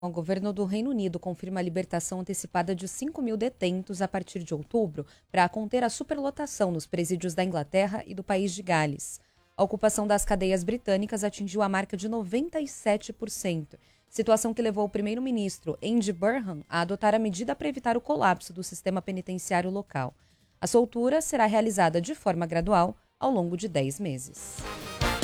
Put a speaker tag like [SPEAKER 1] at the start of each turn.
[SPEAKER 1] O governo do Reino Unido confirma a libertação antecipada de 5 mil detentos a partir de outubro para conter a superlotação nos presídios da Inglaterra e do país de Gales. A ocupação das cadeias britânicas atingiu a marca de 97%, situação que levou o primeiro-ministro Andy Burnham a adotar a medida para evitar o colapso do sistema penitenciário local. A soltura será realizada de forma gradual ao longo de 10 meses.